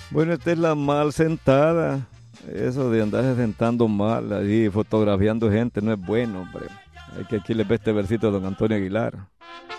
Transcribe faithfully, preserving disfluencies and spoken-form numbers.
Bueno, esta es la mal sentada. Eso de andarse sentando mal, ahí fotografiando gente, no es bueno, hombre. Hay que aquí le ve este versito a don Antonio Aguilar.